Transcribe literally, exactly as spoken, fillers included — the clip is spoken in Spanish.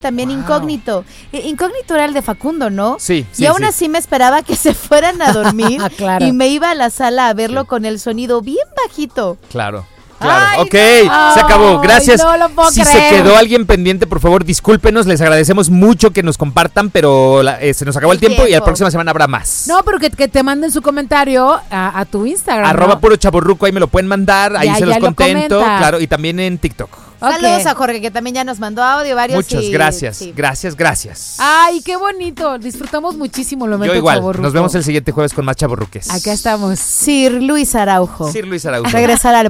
También wow. Incógnito. Eh, Incógnito era el de Facundo, ¿no? Sí, sí. Y aún sí. así me esperaba que se fueran a dormir Claro. y me iba a la sala a verlo Sí. con el sonido bien bajito. Claro. Claro, Ay, ok, no. se acabó, gracias. Ay, no lo puedo si creer. se quedó alguien pendiente, por favor, discúlpenos, les agradecemos mucho que nos compartan, pero la, eh, se nos acabó el, El tiempo, y la tiempo. próxima semana habrá más. No, pero que, que te manden su comentario a, a tu Instagram. Arroba ¿no? puro chaborruco, ahí me lo pueden mandar, ahí Ya, se ya los lo contento, comenta. claro, y también en TikTok. Ok. Saludos a Jorge, que también ya nos mandó audio varios. Muchas y- gracias, sí. gracias, gracias. Ay, qué bonito. Disfrutamos muchísimo el momento Yo igual, chavorruco. nos vemos el siguiente jueves con más chaborruques. Acá estamos. Sir Luis Araujo. Sir Luis Araujo. Regresar al